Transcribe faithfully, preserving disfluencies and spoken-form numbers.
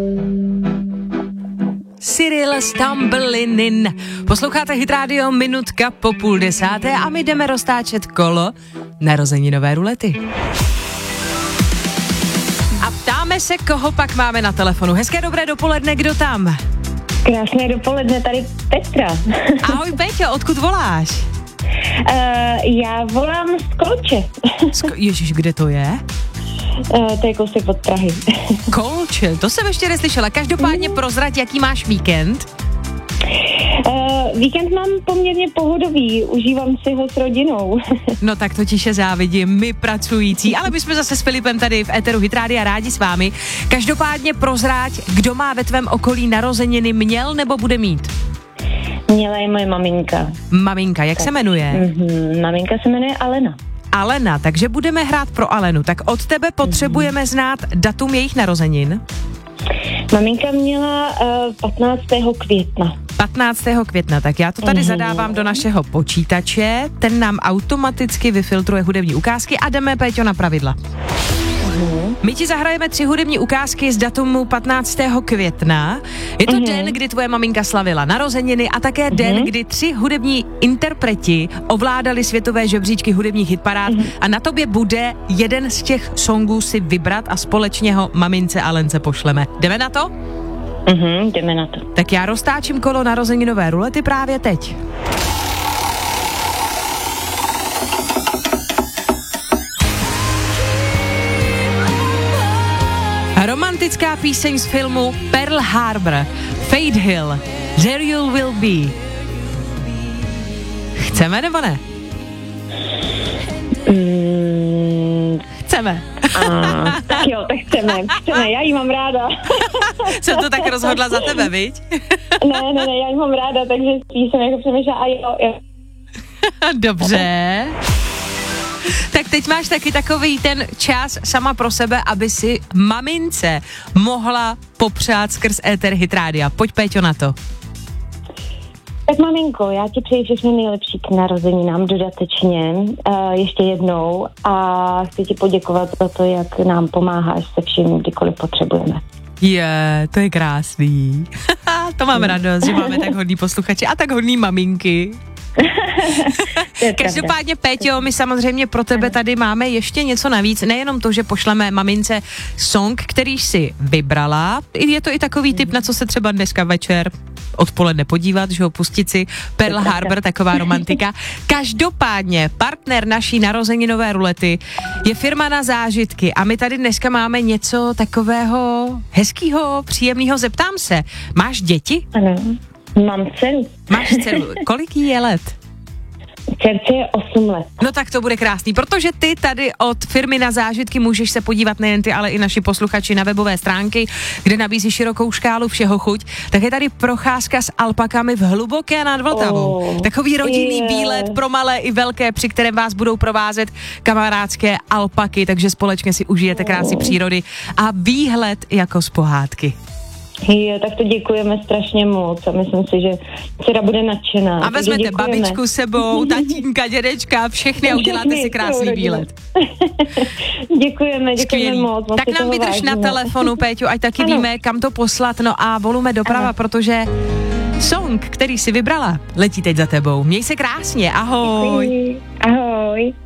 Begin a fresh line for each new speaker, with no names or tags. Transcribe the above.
Cyril Stumbling In. Posloucháte Hit Radio, minutka po půl desáté a my jdeme roztáčet kolo narozeninové rulety. A ptáme se, koho pak máme na telefonu. Hezké dobré dopoledne, kdo tam?
Krásné dopoledne, tady Petra.
Ahoj Peťo, odkud voláš?
Uh, já volám z Kolče.
Sko- Ježiš, kde to je?
Uh, to je kousek od Prahy.
Kolče, to jsem ještě neslyšela. Každopádně prozrať, jaký máš víkend?
Uh, víkend mám poměrně pohodový, užívám si ho s rodinou.
No tak to tiše závidím, my pracující, ale my jsme zase s Filipem tady v éteru Hit Rádia rádi s vámi. Každopádně prozrať, kdo má ve tvém okolí narozeniny, měl nebo bude mít?
Měla je moje maminka.
Maminka, jak tak se jmenuje?
Mm-hmm, maminka se jmenuje Alena.
Alena, takže budeme hrát pro Alenu. Tak od tebe potřebujeme znát datum jejich narozenin.
Maminka měla uh, patnáctého května.
patnáctého května, tak já to tady mm-hmm. zadávám do našeho počítače, ten nám automaticky vyfiltruje hudební ukázky a jdeme, Péťo, na pravidla. Mm-hmm. My ti zahrajeme tři hudební ukázky z datumu patnáctého května. Je to mm-hmm. den, kdy tvoje maminka slavila narozeniny a také mm-hmm. den, kdy tři hudební interpreti ovládali světové žebříčky hudebních hitparád mm-hmm. a na tobě bude jeden z těch songů si vybrat a společně ho mamince Alence pošleme. Jdeme na to?
Mhm, jdeme na to.
Tak já roztáčím kolo narozeninové rulety právě teď. Romantická píseň z filmu Pearl Harbor, Fade Hill, There You Will Be. Chceme nebo ne?
Mm.
Chceme.
A, tak jo, tak chceme, chceme, já jí mám ráda.
Jsem to tak rozhodla za tebe, viď?
Ne, ne, ne, já jí mám ráda, takže spíš jsem jako přemýšlela a jo, jo.
Dobře. Tak teď máš taky takový ten čas sama pro sebe, aby si mamince mohla popřát skrz éter Hit Rádia. Pojď, Péťo, na to.
Tak maminko, já ti přeji všechno nejlepší k narozeninám dodatečně, uh, ještě jednou a chci ti poděkovat za to, jak nám pomáháš se vším, kdykoliv potřebujeme.
Je, yeah, to je krásný. To mám radost, že máme tak hodný posluchači a tak hodný maminky. Každopádně, Péťo, my samozřejmě pro tebe tady máme ještě něco navíc, nejenom to, že pošleme mamince song, který si vybrala, je to i takový tip, na co se třeba dneska večer odpoledne podívat, že ho pustit si Pearl Harbor, taková romantika. Každopádně partner naší narozeninové rulety je firma Na zážitky a my tady dneska máme něco takového hezkýho, příjemného. Zeptám se, máš děti?
Ano, mám dceru.
Máš dceru, kolik jí je let?
Dcerce je osm let.
No tak to bude krásný, protože ty tady od firmy Na zážitky můžeš se podívat nejen ty, ale i naši posluchači na webové stránky, kde nabízí širokou škálu všeho chuť. Tak je tady procházka s alpakami v Hluboké nad Vltavou. Oh, Takový rodinný yeah. výlet pro malé i velké, při kterém vás budou provázet kamarádské alpaky, takže společně si užijete krásy oh. přírody a výhled jako z pohádky.
Jo, tak to děkujeme strašně moc a myslím si, že dcera bude nadšená.
A vezmete babičku sebou, tatínka, dědečka, všechny a uděláte si krásný výlet.
Děkujeme, děkujeme Skvělý. moc. moc
tak nám vydrž vážíme. Na telefonu, Péťu, ať taky ano. víme, kam to poslat, no a volume doprava, ano. protože song, který si vybrala, letí teď za tebou. Měj se krásně, ahoj.
Děkuji. Ahoj.